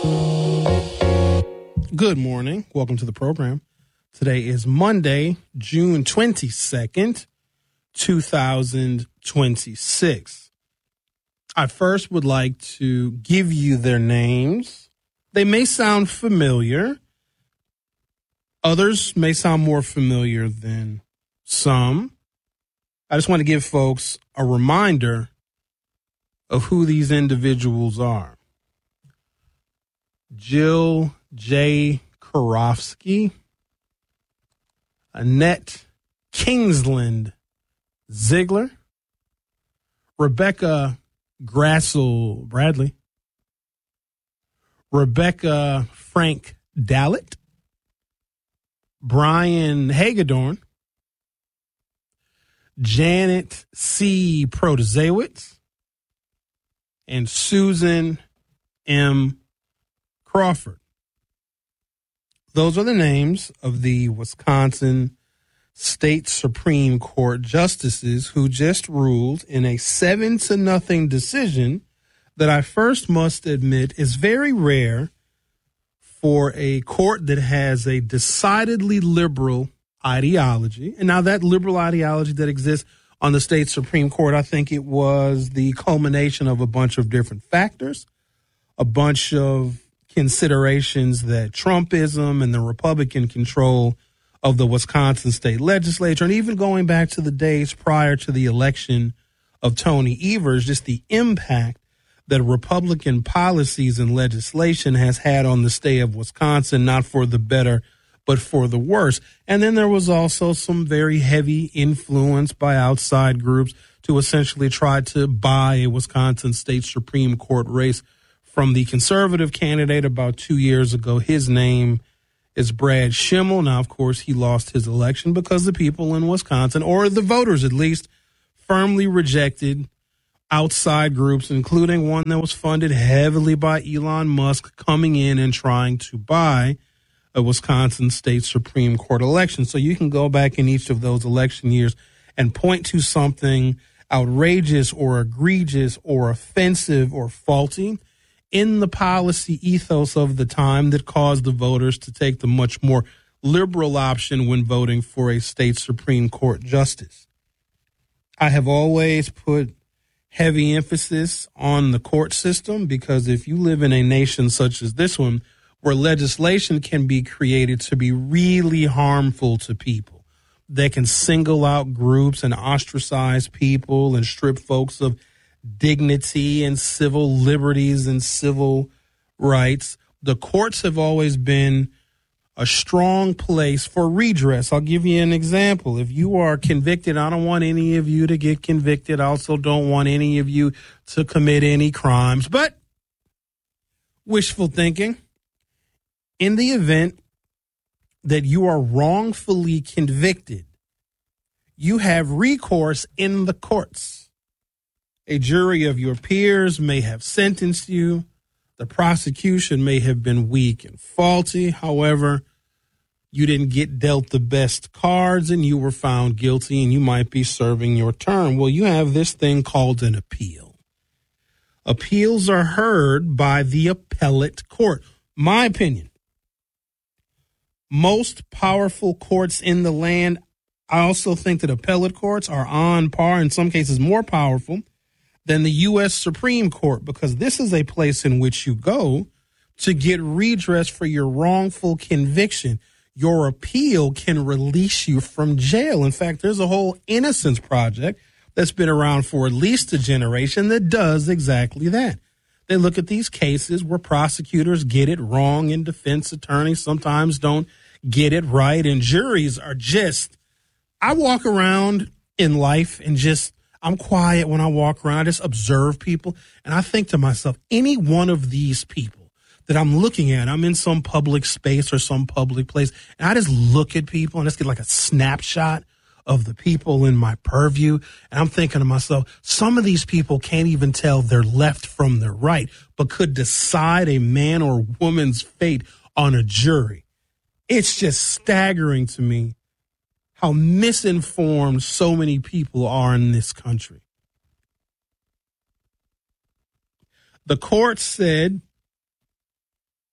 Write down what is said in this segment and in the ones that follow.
Good morning. Welcome to the program. Today is Monday, June 22nd, 2026. I first would like to give you their names. They may sound familiar. Others may sound more familiar than some. I just want to give folks a reminder of who these individuals are. Jill J. Karofsky, Annette Kingsland Ziegler, Rebecca Grassel Bradley, Rebecca Frank Dallett, Brian Hagedorn, Janet C. Protasewicz, and Susan M. Crawford. Those are the names of the Wisconsin State Supreme Court justices who just ruled in a 7-0 decision that I first must admit is very rare for a court that has a decidedly liberal ideology. And now that liberal ideology that exists on the state Supreme Court, I think it was the culmination of a bunch of different factors, a bunch of considerations that Trumpism and the Republican control of the Wisconsin state legislature, and even going back to the days prior to the election of Tony Evers, just the impact that Republican policies and legislation has had on the state of Wisconsin, not for the better, but for the worse. And then there was also some very heavy influence by outside groups to essentially try to buy a Wisconsin state Supreme Court race from the conservative candidate about 2 years ago. His name is Brad Schimel. Now, of course, he lost his election because the people in Wisconsin, or the voters at least, firmly rejected outside groups, including one that was funded heavily by Elon Musk, coming in and trying to buy a Wisconsin state Supreme Court election. So you can go back in each of those election years and point to something outrageous or egregious or offensive or faulty in the policy ethos of the time that caused the voters to take the much more liberal option when voting for a state Supreme Court justice. I have always put heavy emphasis on the court system because if you live in a nation such as this one, where legislation can be created to be really harmful to people, that can single out groups and ostracize people and strip folks of dignity and civil liberties and civil rights, the courts have always been a strong place for redress. I'll give you an example. If you are convicted, I don't want any of you to get convicted. I also don't want any of you to commit any crimes. But wishful thinking, in the event that you are wrongfully convicted, you have recourse in the courts. A jury of your peers may have sentenced you. The prosecution may have been weak and faulty. However, you didn't get dealt the best cards and you were found guilty and you might be serving your term. Well, you have this thing called an appeal. Appeals are heard by the appellate court. My opinion, most powerful courts in the land, I also think that appellate courts are on par, in some cases more powerful than the U.S. Supreme Court, because this is a place in which you go to get redress for your wrongful conviction. Your appeal can release you from jail. In fact, there's a whole Innocence Project that's been around for at least a generation that does exactly that. They look at these cases where prosecutors get it wrong and defense attorneys sometimes don't get it right, and juries are just, I walk around in life and just, I'm quiet when I walk around. I just observe people. And I think to myself, any one of these people that I'm looking at, I'm in some public space or some public place, and I just look at people and just get like a snapshot of the people in my purview. And I'm thinking to myself, some of these people can't even tell their left from their right, but could decide a man or woman's fate on a jury. It's just staggering to me how misinformed so many people are in this country. The court said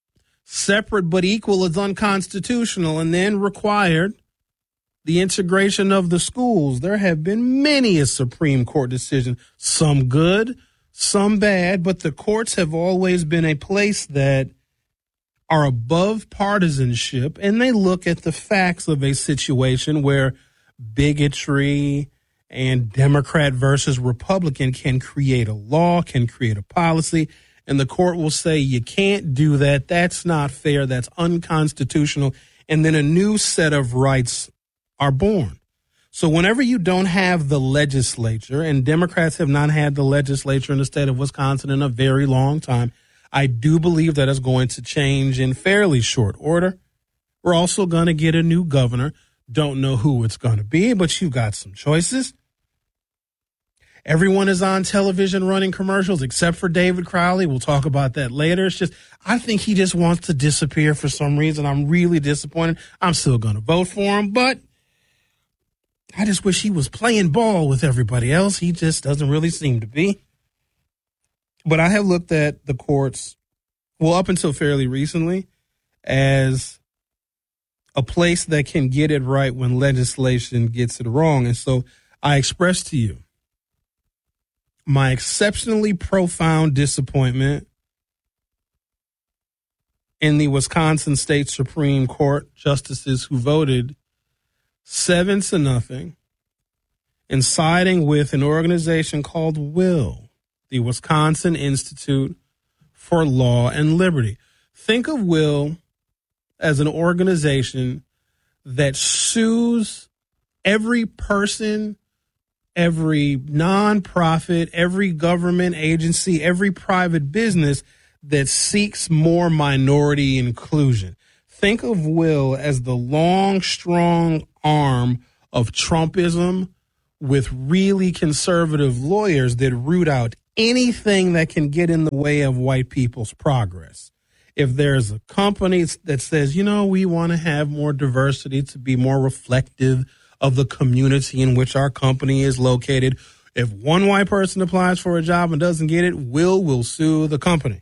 separate but equal is unconstitutional, and then required the integration of the schools. There have been many a Supreme Court decision, some good, some bad, but the courts have always been a place that are above partisanship, and they look at the facts of a situation where bigotry and Democrat versus Republican can create a law, can create a policy, and the court will say, you can't do that. That's not fair. That's unconstitutional. And then a new set of rights are born. So whenever you don't have the legislature, and Democrats have not had the legislature in the state of Wisconsin in a very long time, I do believe that is going to change in fairly short order. We're also going to get a new governor. Don't know who it's going to be, but you've got some choices. Everyone is on television running commercials except for David Crowley. We'll talk about that later. It's just, I think he just wants to disappear for some reason. I'm really disappointed. I'm still going to vote for him, but I just wish he was playing ball with everybody else. He just doesn't really seem to be. But I have looked at the courts, well, up until fairly recently, as a place that can get it right when legislation gets it wrong. And so I express to you my exceptionally profound disappointment in the Wisconsin State Supreme Court justices who voted 7-0 in siding with an organization called WILL, the Wisconsin Institute for Law and Liberty. Think of WILL as an organization that sues every person, every nonprofit, every government agency, every private business that seeks more minority inclusion. Think of WILL as the long, strong arm of Trumpism with really conservative lawyers that root out anything that can get in the way of white people's progress. If there's a company that says, you know, we want to have more diversity to be more reflective of the community in which our company is located, if one white person applies for a job and doesn't get it, will sue the company.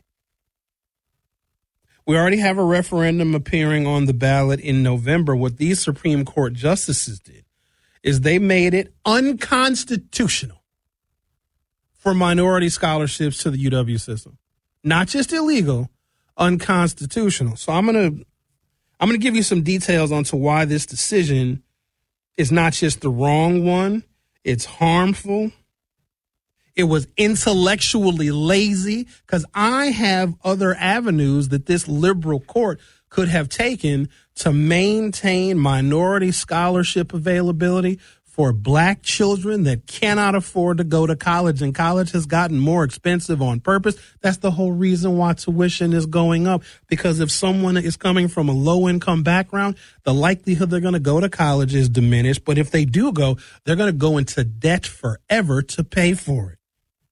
We already have a referendum appearing on the ballot in November. What these Supreme Court justices did is they made it unconstitutional for minority scholarships to the UW system. Not just illegal, unconstitutional. So I'm going to give you some details onto why this decision is not just the wrong one, it's harmful. It was intellectually lazy, because I have other avenues that this liberal court could have taken to maintain minority scholarship availability for black children that cannot afford to go to college, and college has gotten more expensive on purpose. That's the whole reason why tuition is going up, because if someone is coming from a low-income background, the likelihood they're going to go to college is diminished. But if they do go, they're going to go into debt forever to pay for it.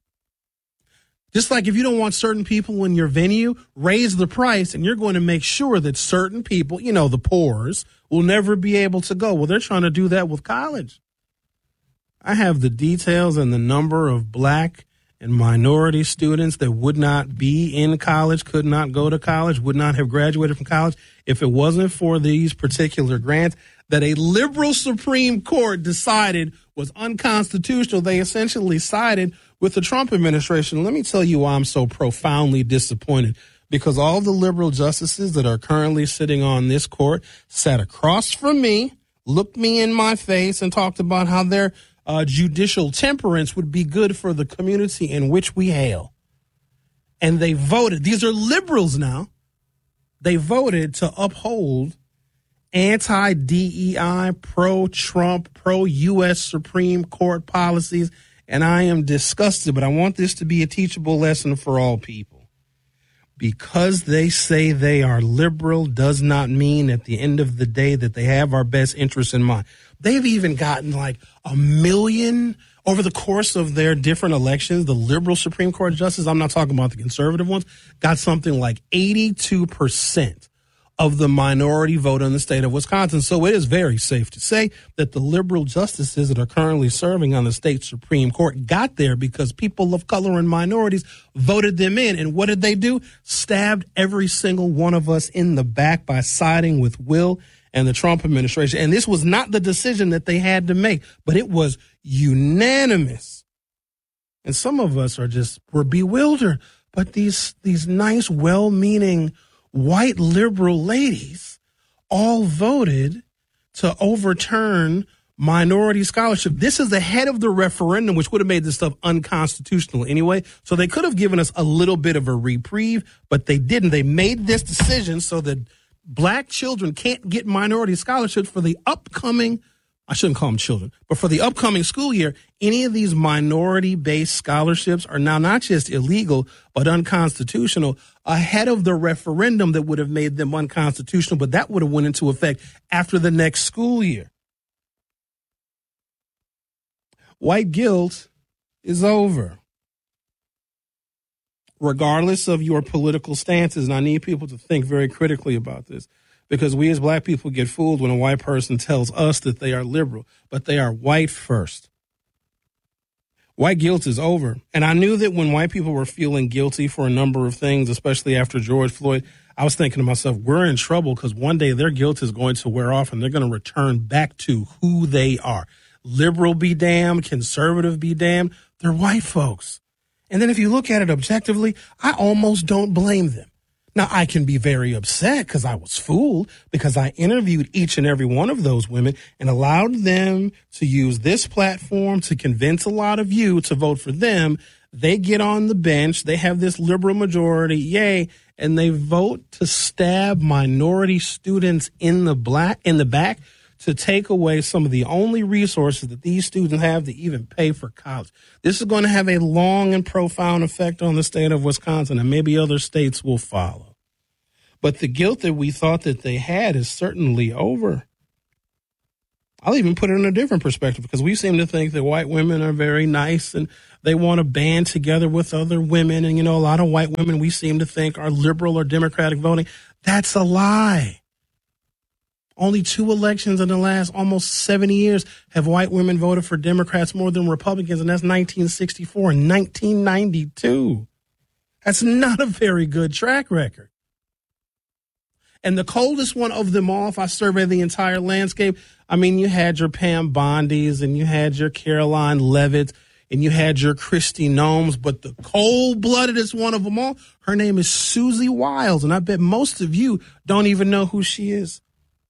Just like if you don't want certain people in your venue, raise the price, and you're going to make sure that certain people, you know, the poors, will never be able to go. Well, they're trying to do that with college. I have the details and the number of black and minority students that would not be in college, could not go to college, would not have graduated from college if it wasn't for these particular grants that a liberal Supreme Court decided was unconstitutional. They essentially sided with the Trump administration. Let me tell you why I'm so profoundly disappointed. Because all the liberal justices that are currently sitting on this court sat across from me, looked me in my face, and talked about how their judicial temperance would be good for the community in which we hail. And they voted. These are liberals now. They voted to uphold anti-DEI, pro-Trump, pro-U.S. Supreme Court policies. And I am disgusted, but I want this to be a teachable lesson for all people. Because they say they are liberal does not mean at the end of the day that they have our best interests in mind. They've even gotten like 1 million over the course of their different elections. The liberal Supreme Court justices, I'm not talking about the conservative ones, got something like 82% of the minority vote in the state of Wisconsin. So it is very safe to say that the liberal justices that are currently serving on the state Supreme Court got there because people of color and minorities voted them in. And what did they do? Stabbed every single one of us in the back by siding with Will and the Trump administration. And this was not the decision that they had to make, but it was unanimous. And some of us we're bewildered. But these nice, well-meaning white liberal ladies all voted to overturn minority scholarship. This is ahead of the referendum, which would have made this stuff unconstitutional anyway. So they could have given us a little bit of a reprieve, but they didn't. They made this decision so that black children can't get minority scholarships for the upcoming, I shouldn't call them children, but for the upcoming school year. Any of these minority-based scholarships are now not just illegal, but unconstitutional ahead of the referendum that would have made them unconstitutional, but that would have went into effect after the next school year. White guilt is over. Regardless of your political stances, and I need people to think very critically about this, because we as black people get fooled when a white person tells us that they are liberal, but they are white first. White guilt is over. And I knew that when white people were feeling guilty for a number of things, especially after George Floyd, I was thinking to myself, we're in trouble because one day their guilt is going to wear off and they're going to return back to who they are. Liberal be damned, conservative be damned. They're white folks. And then if you look at it objectively, I almost don't blame them. Now, I can be very upset because I was fooled because I interviewed each and every one of those women and allowed them to use this platform to convince a lot of you to vote for them. They get on the bench. They have this liberal majority. Yay. And they vote to stab minority students in the back to take away some of the only resources that these students have to even pay for college. This is going to have a long and profound effect on the state of Wisconsin, and maybe other states will follow. But the guilt that we thought that they had is certainly over. I'll even put it in a different perspective, because we seem to think that white women are very nice and they want to band together with other women. And, a lot of white women we seem to think are liberal or Democratic voting. That's a lie. Only 2 elections in the last almost 70 years have white women voted for Democrats more than Republicans, and that's 1964 and 1992. That's not a very good track record. And the coldest one of them all, if I survey the entire landscape, you had your Pam Bondys and you had your Caroline Levitt and you had your Kristi Noems, but the cold-bloodedest one of them all, her name is Susie Wiles, and I bet most of you don't even know who she is.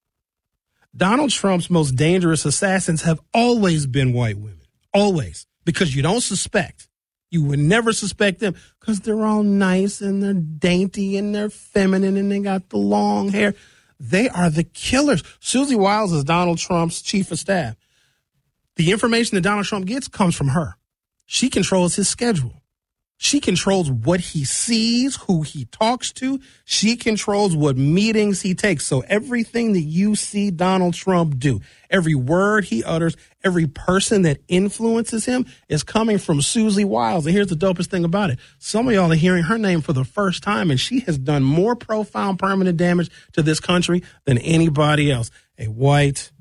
Donald Trump's most dangerous assassins have always been white women. Always. Because you don't suspect. You would never suspect them because they're all nice and they're dainty and they're feminine and they got the long hair. They are the killers. Susie Wiles is Donald Trump's chief of staff. The information that Donald Trump gets comes from her. She controls his schedule. She controls what he sees, who he talks to. She controls what meetings he takes. So everything that you see Donald Trump do, every word he utters, every person that influences him is coming from Susie Wiles. And here's the dopest thing about it. Some of y'all are hearing her name for the first time, and she has done more profound permanent damage to this country than anybody else. A white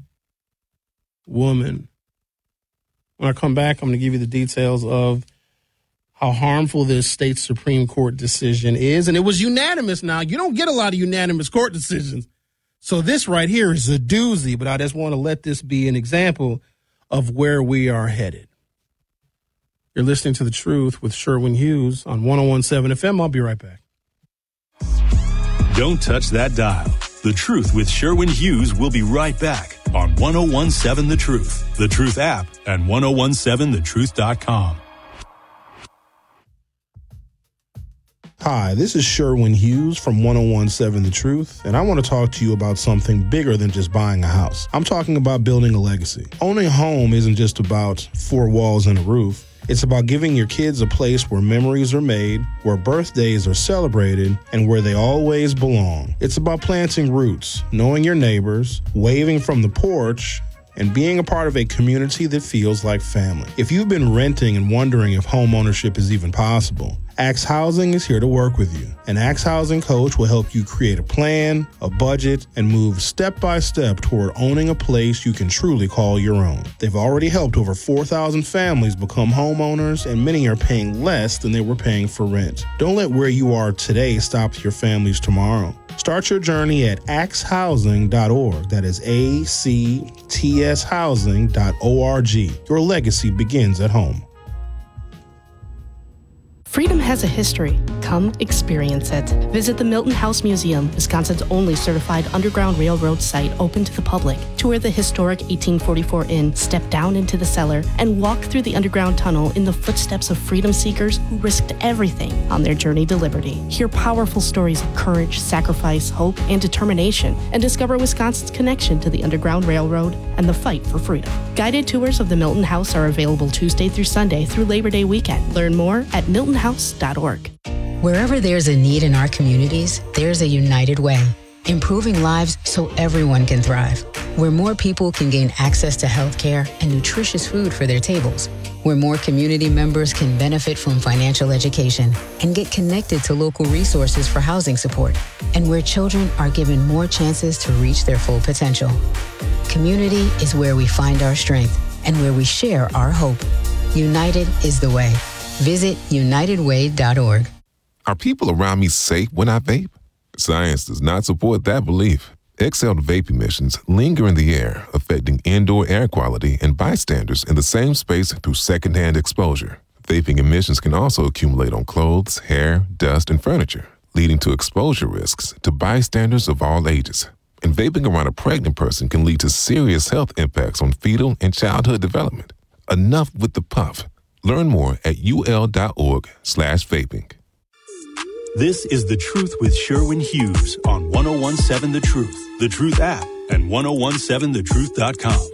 woman. When I come back, I'm going to give you the details of how harmful this state Supreme Court decision is. And it was unanimous now. You don't get a lot of unanimous court decisions. So this right here is a doozy, but I just want to let this be an example of where we are headed. You're listening to The Truth with Sherwin Hughes on 101.7 FM. I'll be right back. Don't touch that dial. The Truth with Sherwin Hughes will be right back on 101.7 The Truth, The Truth app, and 1017thetruth.com. Hi, this is Sherwin Hughes from 1017 The Truth, and I want to talk to you about something bigger than just buying a house. I'm talking about building a legacy. Owning a home isn't just about 4 walls and a roof. It's about giving your kids a place where memories are made, where birthdays are celebrated, and where they always belong. It's about planting roots, knowing your neighbors, waving from the porch, and being a part of a community that feels like family. If you've been renting and wondering if home ownership is even possible, Axe Housing is here to work with you. An Axe Housing coach will help you create a plan, a budget, and move step by step toward owning a place you can truly call your own. They've already helped over 4,000 families become homeowners, and many are paying less than they were paying for rent. Don't let where you are today stop your family's tomorrow. Start your journey at axehousing.org. That is ACTS housing.org. Your legacy begins at home. Freedom has a history. Come experience it. Visit the Milton House Museum, Wisconsin's only certified Underground Railroad site open to the public. Tour the historic 1844 Inn, step down into the cellar, and walk through the underground tunnel in the footsteps of freedom seekers who risked everything on their journey to liberty. Hear powerful stories of courage, sacrifice, hope, and determination, and discover Wisconsin's connection to the Underground Railroad and the fight for freedom. Guided tours of the Milton House are available Tuesday through Sunday through Labor Day weekend. Learn more at miltonhouse.org. Wherever there's a need in our communities, there's a United Way, improving lives so everyone can thrive. Where more people can gain access to health care and nutritious food for their tables. Where more community members can benefit from financial education and get connected to local resources for housing support. And where children are given more chances to reach their full potential. Community is where we find our strength and where we share our hope. United is the way. Visit unitedway.org. Are people around me safe when I vape? Science does not support that belief. Exhaled vape emissions linger in the air, affecting indoor air quality and bystanders in the same space through secondhand exposure. Vaping emissions can also accumulate on clothes, hair, dust, and furniture, leading to exposure risks to bystanders of all ages. And vaping around a pregnant person can lead to serious health impacts on fetal and childhood development. Enough with the puff. Learn more at ul.org/vaping. This is The Truth with Sherwin Hughes on 1017 The Truth, The Truth app, and 1017thetruth.com.